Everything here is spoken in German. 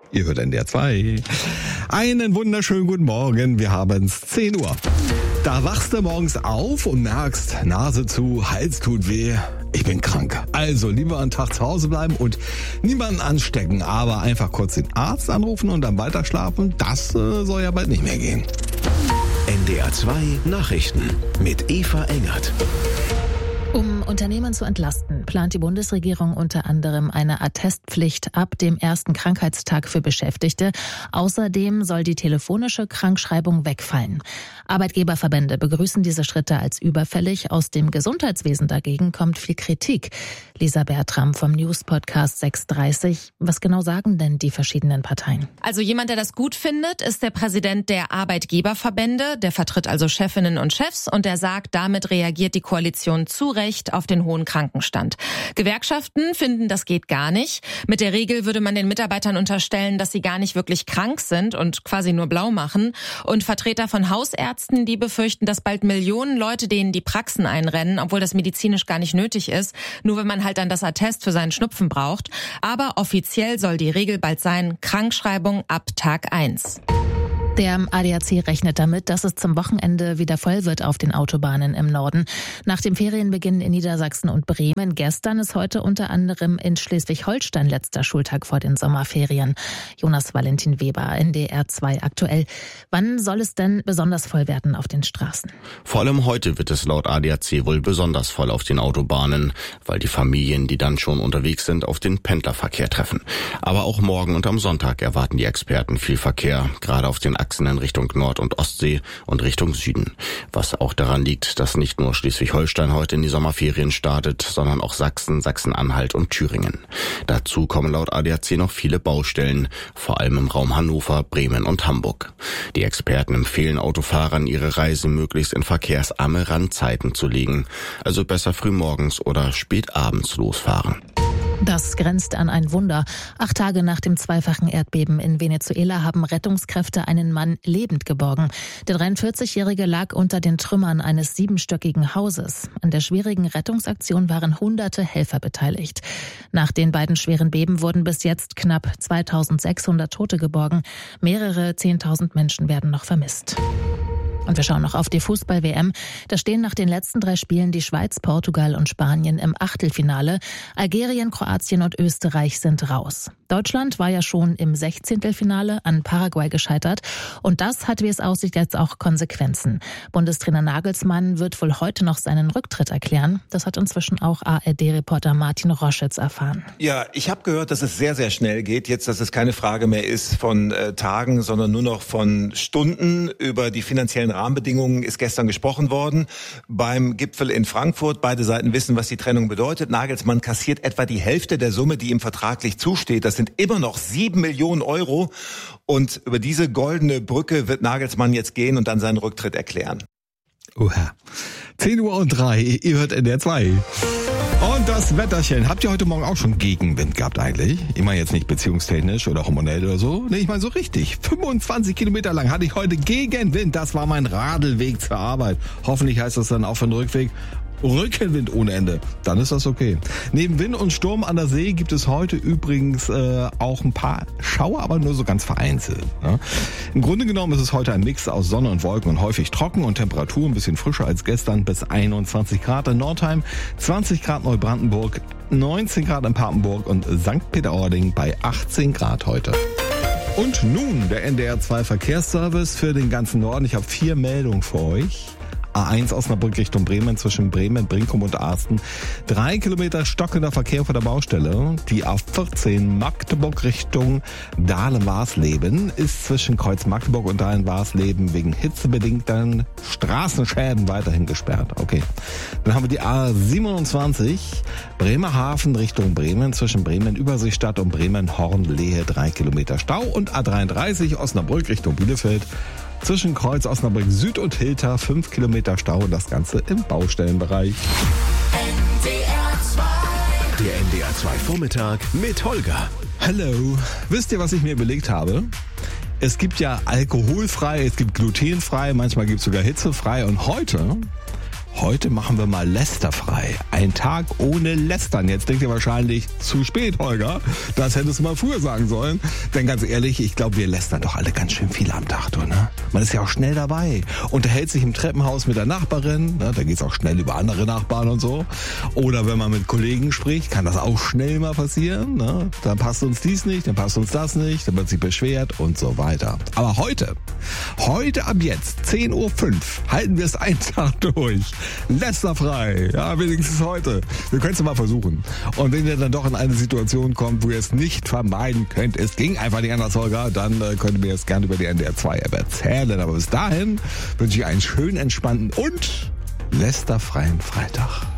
Ihr hört NDR 2. Einen wunderschönen guten Morgen. Wir haben es 10 Uhr. Da wachst du morgens auf und merkst, Nase zu, Hals tut weh. Ich bin krank. Also lieber einen Tag zu Hause bleiben und niemanden anstecken. Aber einfach kurz den Arzt anrufen und dann weiter schlafen. Das soll ja bald nicht mehr gehen. NDR 2 Nachrichten mit Eva Engert. Um Unternehmen zu entlasten, plant die Bundesregierung unter anderem eine Attestpflicht ab dem ersten Krankheitstag für Beschäftigte. Außerdem soll die telefonische Krankschreibung wegfallen. Arbeitgeberverbände begrüßen diese Schritte als überfällig. Aus dem Gesundheitswesen dagegen kommt viel Kritik. Lisa Bertram vom News-Podcast 630. Was genau sagen denn die verschiedenen Parteien? Also jemand, der das gut findet, ist der Präsident der Arbeitgeberverbände. Der vertritt also Chefinnen und Chefs und der sagt, damit reagiert die Koalition zu Recht auf den hohen Krankenstand. Gewerkschaften finden, das geht gar nicht. Mit der Regel würde man den Mitarbeitern unterstellen, dass sie gar nicht wirklich krank sind und quasi nur blau machen. Und Vertreter von Hausärzten, die befürchten, dass bald Millionen Leute denen die Praxen einrennen, obwohl das medizinisch gar nicht nötig ist, nur wenn man halt dann das Attest für seinen Schnupfen braucht. Aber offiziell soll die Regel bald sein, Krankschreibung ab Tag 1. Der ADAC rechnet damit, dass es zum Wochenende wieder voll wird auf den Autobahnen im Norden. Nach dem Ferienbeginn in Niedersachsen und Bremen gestern ist heute unter anderem in Schleswig-Holstein letzter Schultag vor den Sommerferien. Jonas Valentin Weber, NDR 2 aktuell. Wann soll es denn besonders voll werden auf den Straßen? Vor allem heute wird es laut ADAC wohl besonders voll auf den Autobahnen, weil die Familien, die dann schon unterwegs sind, auf den Pendlerverkehr treffen. Aber auch morgen und am Sonntag erwarten die Experten viel Verkehr, gerade auf den Achsen in Richtung Nord- und Ostsee und Richtung Süden. Was auch daran liegt, dass nicht nur Schleswig-Holstein heute in die Sommerferien startet, sondern auch Sachsen, Sachsen-Anhalt und Thüringen. Dazu kommen laut ADAC noch viele Baustellen, vor allem im Raum Hannover, Bremen und Hamburg. Die Experten empfehlen Autofahrern, ihre Reise möglichst in verkehrsarme Randzeiten zu legen, also besser frühmorgens oder spät abends losfahren. Das grenzt an ein Wunder. 8 Tage nach dem zweifachen Erdbeben in Venezuela haben Rettungskräfte einen Mann lebend geborgen. Der 43-Jährige lag unter den Trümmern eines 7-stöckigen Hauses. An der schwierigen Rettungsaktion waren hunderte Helfer beteiligt. Nach den beiden schweren Beben wurden bis jetzt knapp 2600 Tote geborgen. Mehrere 10.000 Menschen werden noch vermisst. Und wir schauen noch auf die Fußball-WM. Da stehen nach den letzten 3 Spielen die Schweiz, Portugal und Spanien im Achtelfinale. Algerien, Kroatien und Österreich sind raus. Deutschland war ja schon im 16. Finale an Paraguay gescheitert. Und das hat, wie es aussieht, jetzt auch Konsequenzen. Bundestrainer Nagelsmann wird wohl heute noch seinen Rücktritt erklären. Das hat inzwischen auch ARD-Reporter Martin Roschitz erfahren. Ja, ich habe gehört, dass es sehr, sehr schnell geht. Jetzt, dass es keine Frage mehr ist von Tagen, sondern nur noch von Stunden. Über die finanziellen Rahmenbedingungen ist gestern gesprochen worden beim Gipfel in Frankfurt. Beide Seiten wissen, was die Trennung bedeutet. Nagelsmann kassiert etwa die Hälfte der Summe, die ihm vertraglich zusteht. Das sind immer noch 7 Millionen Euro. Und über diese goldene Brücke wird Nagelsmann jetzt gehen und dann seinen Rücktritt erklären. Oha. 10:03 Uhr, ihr hört NDR 2. Und das Wetterchen. Habt ihr heute Morgen auch schon Gegenwind gehabt eigentlich? Ich meine jetzt nicht beziehungstechnisch oder hormonell oder so. Nee, ich meine so richtig. 25 Kilometer lang hatte ich heute Gegenwind. Das war mein Radelweg zur Arbeit. Hoffentlich heißt das dann auch für den Rückweg Rückenwind ohne Ende. Dann ist das okay. Neben Wind und Sturm an der See gibt es heute übrigens auch ein paar Schauer, aber nur so ganz vereinzelt. Ja. Im Grunde genommen ist es heute ein Mix aus Sonne und Wolken und häufig trocken und Temperatur ein bisschen frischer als gestern, bis 21 Grad in Nordheim, 20 Grad Neubrandenburg, 19 Grad in Papenburg und St. Peter-Ording bei 18 Grad heute. Und nun der NDR 2 Verkehrsservice für den ganzen Norden. Ich habe 4 Meldungen für euch. A1 Osnabrück Richtung Bremen zwischen Bremen, Brinkum und Arsten. 3 Kilometer stockender Verkehr vor der Baustelle. Die A14 Magdeburg Richtung Dahlem-Warsleben ist zwischen Kreuz Magdeburg und Dahlem-Warsleben wegen hitzebedingten Straßenschäden weiterhin gesperrt. Okay. Dann haben wir die A27 Bremerhaven Richtung Bremen zwischen Bremen Überseestadt und Bremen Hornlehe 3 Kilometer Stau und A33 Osnabrück Richtung Bielefeld zwischen Kreuz Osnabrück Süd und Hilter 5 Kilometer Stau und das Ganze im Baustellenbereich. Der NDR 2 Vormittag mit Holger. Hallo. Wisst ihr, was ich mir überlegt habe? Es gibt ja alkoholfrei, es gibt glutenfrei, manchmal gibt es sogar hitzefrei und heute Heute machen wir mal lästerfrei. Ein Tag ohne Lästern. Jetzt denkt ihr wahrscheinlich, zu spät, Holger. Das hättest du mal früher sagen sollen. Denn ganz ehrlich, ich glaube, wir lästern doch alle ganz schön viel am Tag, ne? Man ist ja auch schnell dabei. Unterhält sich im Treppenhaus mit der Nachbarin. Ne? Da geht's auch schnell über andere Nachbarn und so. Oder wenn man mit Kollegen spricht, kann das auch schnell mal passieren. Ne? Dann passt uns dies nicht, dann passt uns das nicht, dann wird sich beschwert und so weiter. Aber heute ab jetzt, 10:05 Uhr, halten wir es einen Tag durch. Lästerfrei. Ja, wenigstens heute. Wir können es mal versuchen. Und wenn ihr dann doch in eine Situation kommt, wo ihr es nicht vermeiden könnt, es ging einfach nicht anders, Holger, dann könnt ihr mir jetzt gerne über die NDR 2 App erzählen. Aber bis dahin wünsche ich einen schönen, entspannten und lästerfreien Freitag.